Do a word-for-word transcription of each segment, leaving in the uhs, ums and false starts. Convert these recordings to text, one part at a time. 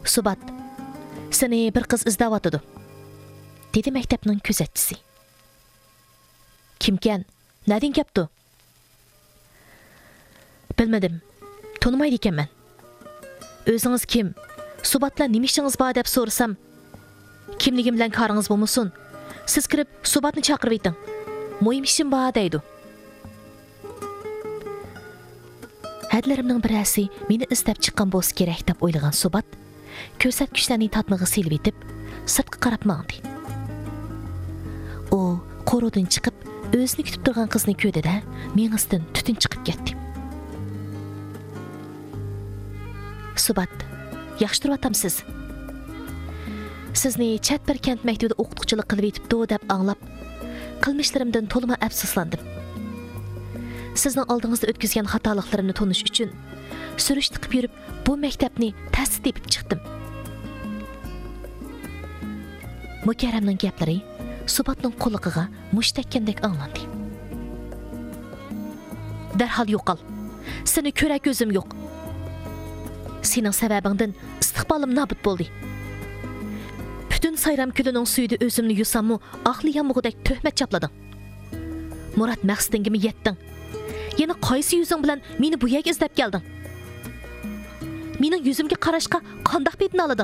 Subat, seni bir qiz izdavatыды, dedi maktabning kuzatchisi. Kimken? Nadin kepti? Bilmedim. Tanımaydı ekanman. Özünüz kim? Subat bilan nima ishingiz bor deb so'rasam, kimligim bilan karingiz bo'lmasin. Siz kirib Subatni chaqirib ayting. Muhim ishim bor deydi. Hadlarimning birasi meni istab chiqqan bo'lsa kerak deb o'ylagan Subat, ko'rsatkichlarning tatmig'i silib etib, sirtqa qarab mandi. U qo'rodan chiqib, o'zini kutib turgan qizni ko'rdi-da, mengizdan tutun chiqib ketdi. Subat, yaxshi turib-atamsiz. Sizni chat bir kent maktabida o'qituvchilik qilib etibdi deb anglab, qilmishlarimdan to'lima afsuslandim. Sizning oldingizda o'tkazgan xatoliklarimni tonish uchun surish tiqib yurib, bu maktabni ta'sis etib chiqdim. Mukarramning gaplari Subatning qulig'iga mushtakkandek anglandi. Darhol yo'qol. Seni ko'ra ko'zim yo'q. Sening sababingdan istiqbolim nobud bo'ldi. Bütün sayram külining suyida o'zimni yusammu, aqliyamug'idek tuhmat chaplading. Murat maqsadingga yetding. Yana qaysi yuzing bilan meni bu yerga izlab kelding? Mening yuzimga qarashqa qanday betni olding?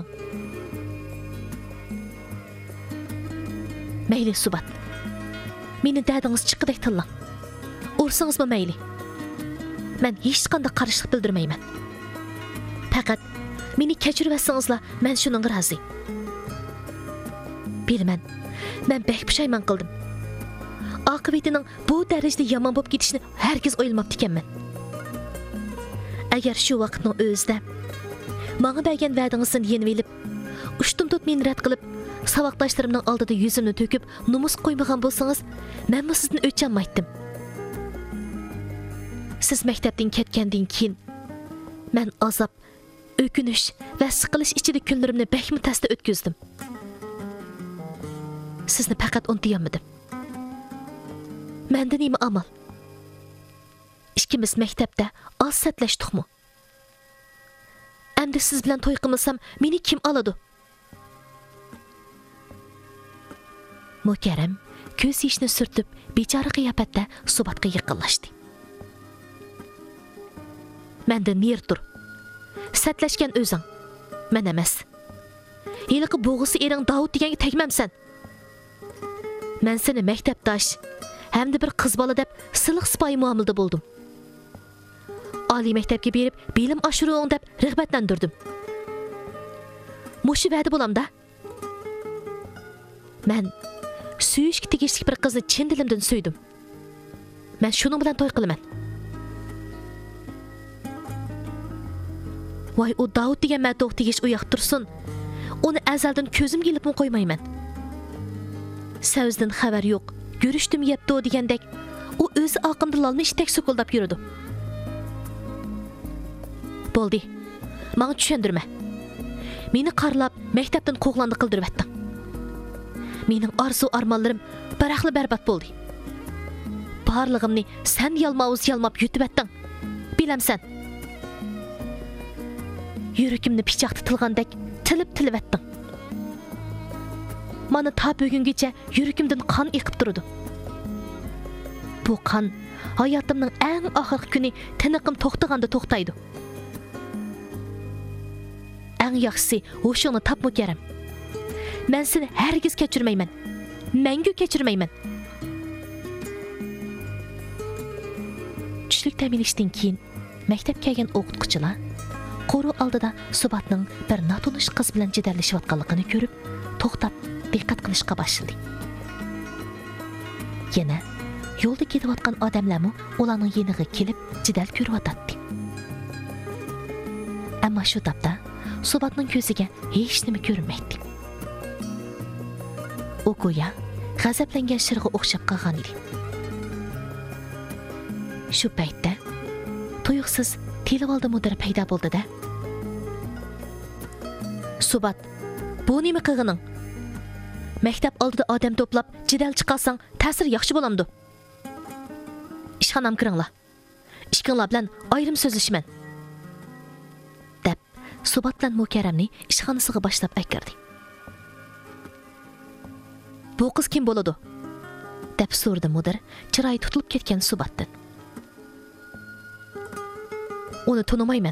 Mayli Subat. Meni dadingiz chiqidek tillang. Ursingizmi mayli. Men hech qanday qarshilik bildirmayman. Faqat meni kechirvarsingizlar, men shuning rozi. Bilman, men bek pushaymon qildim. Aqibatining bu darajada yomon bo'lib ketishini hargiz o'ylamabdi ekanman. Agar shu vaqtning o'zida menga bergan va'dingizni yenib elib, ushtum tut meni rad qilib, savoqdoshlarimning oldida yuzimni to'kib, numus qo'ymagan bo'lsangiz, men bu sizdan o'chanmaydim. Siz maktabdan ketgandan keyin men azob, o'kinish va siqilish ichida kunlarimni bekmi tasda o'tkazdim. Sizni faqat unutmaydim. Menda nima amal? Ikkimiz maktabda oz satlashdikmi? Endi siz bilan to'y qilmasam, meni kim oladi? Mukarram ko'z yashini surtib, bechora qiyofatda Subatga yaqinlashdi. Mendan yer tur. Satlashgan o'zing, men emas. Heliqi bo'g'isi ering Davud deganga tegmamsan. Men seni maktabdosh hamda bir qiz bola deb siliq sipoyi muomalada bo'ldim. Oliy maktabga berib, bilim oshiruing deb rag'batlantirdim. Mushi va'da bo'lamda. Men suyishga tegishli bir qizni chin dilimdan suydim. Men shuning bilan to'y qilaman. Voy, u Davud degan matoq tegish u yoq tursin. Uni azaldan ko'zimga ilib qo'ymayman. Savzdan xabar yo'q. Görüşdüm yepti o degandek, u o'zi oqimda lalmishdek so'qildab yurdi. Bo'ldi. Menga tushundirma. Meni qarlab, maktabdan qo'g'landi qildirib etding. Mening orzu armonlarim baraqli barbod bo'ldi. Barlig'imni sen yalmavuz yalmab yutib etding. Bilamsan. Yuragimni pichoqda tilgandek tilib-tilib etding. Mana ta bugungacha yuragimdan qon eqib turdi. Bu qon hayotimning eng oxirgi kuni tiniqim to'xtaganda to'xtaydi. Eng yaxshisi o'shini tap Mukarram. Men seni hargiz kechirmayman. Mangu kechirmayman. Tushlik ta'minlashdan keyin maktabga kelgan o'qituvchilar qo'ru oldida Subatning bir notanish qiz bilan jidallashayotganligini ko'rib, to'xtab diqqat qilishga boshladi. Yana yo'lda ketayotgan odamlarmi ularning yeniga kelib jidal ko'ryotdi. Ammo shu topda Subatning ko'ziga hech nima ko'rinmaydi. U go'yo g'azablangan shirg'a o'xshab qolgan edi. Shu paytda tuyuqsiz televolda mudir paydo bo'ldi-da. Subat, bu nima qilganing? Maktab oldida odam to'plab jidal chiqarsang, ta'sir yaxshi bo'lamdi. Ishxonam kiringlar. Ishqinglar bilan ayrim so'zlashman. Deb Subat bilan Mukarramni ishxonasiga boshlab akirdi. Bu qiz kim bo'ladi? deb so'radi mudir, chiroyi tutilib ketgan Subatdan. Uni tonimayman.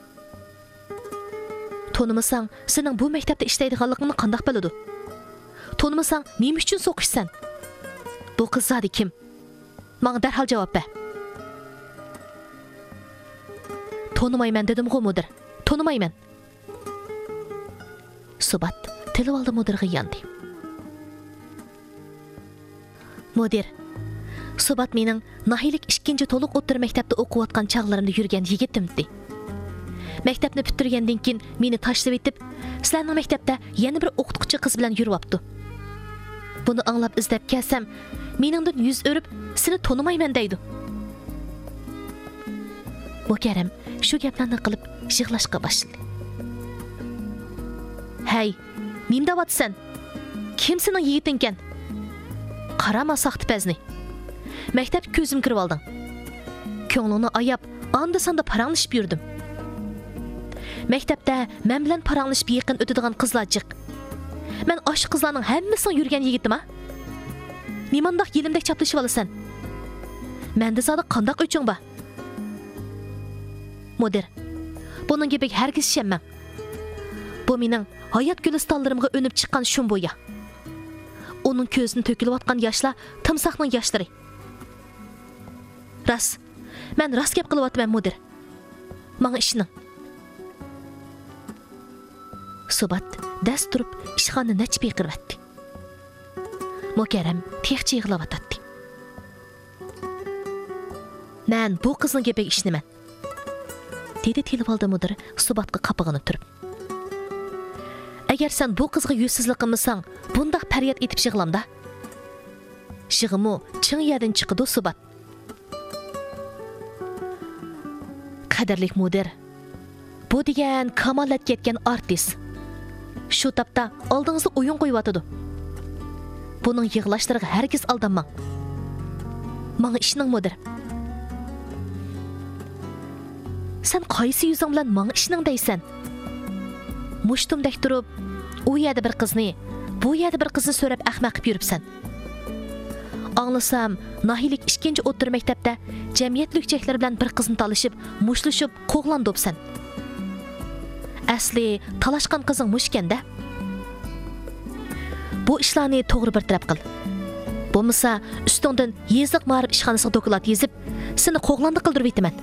Tonimasang, sening bu maktabda ishlaydiganligingni qanday biladi? Tonimasang, nima uchun so'qishsan? Bu qiz zodi kim? Menga darhol javob ber. Tonimayman dedim-ku mudir. Tonimayman. Subat tilib oldi mudirga yandi. Mudir, Subat mening nahilik ikkinchi to'liq o'rta maktabda o'qiyotgan chaqlarimda yurgan yigitimdi. Maktabni bitirgandan keyin meni tashlab etib, sizlarning maktabda yana bir o'qituvchi qiz bilan yuribdi. Buni anglab izlab kelsam, meningdan yuz o'rib, seni tonimayman deydi. Mukarram shu gaplarni qilib yig'lashga boshladi. Hey, nima deyapsan? Kim sening yigitingkan? Qarama saxtipazni. Maktab ko'zim kirib olding. Ko'nglingni ayab, anda-sanda paranglashib yurdim. Maktabda men bilan paranglashib yaqin o'tadigan qizlar jiq. Men osh qizlarning hammasini yurgan yigitim-a? Nimandaq yelimdek chaplashib olasan? Menda zodi qandaq o'ching ba? Mudir, buning gapiga hargiz ishonmang. Bu mening hayot gulistanlarimga o'nib chiqqan shum bo'ya. Onun ko'zini to'kilayotgan yoshlar timsoqning yoshlari. Ras, men ras gap qilyapman mudir. Menga ishning. Subat dast turib ishxonni nachib yiqirvatdi. Mukarram texchi yig'lavatdi. Men bu qizning gapiga ishniman. Dedi tilib oldi mudir Subatga qapig'ini turib. Agar sen bu qizga yuzsizlik qilmasang, bundaq faryod etib yig'lamda. Yig'imi chin yerdan chiqdi Subat. Qadrli mudir, bu degan kamolat ketgan artist. Shu tapda oldingizda o'yin qo'yib Buning yig'lashlariga hargiz aldanmang. Menga ishning mudir. Sen qaysi yuzing bilan menga ishning deysan? Mushtumdek turib, u yerda bir qizni, bu yerda bir qizni so'rab ahmaq qilib yuribsan. Anglasam, nahilik ikkinchi o'rta maktabda jamiyat lukchaklar bilan bir qizni talashib, mushlashib, qo'g'landobsan. Asli talashgan qizing mushkanda. Bu ishlarni to'g'ri bir taraf qil. Bo'lmasa, ustingdan yeziq ma'rif ishxonasiga doklad yezib, seni qo'g'landi qildirib etaman.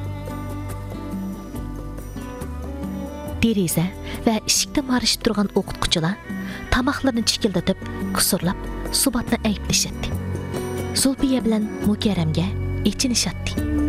Deriza va eshikda marishib turgan o'qituvchilar tomoqlarini chikildatib, kusurlab, Subatni ayblashdi. Zulfiya bilan Mukarramga ichinishadi.